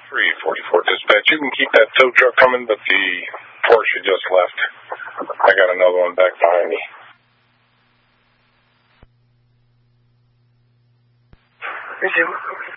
344 dispatch. You can keep that tow truck coming, but the Porsche just left. I got another one back behind me. Resume.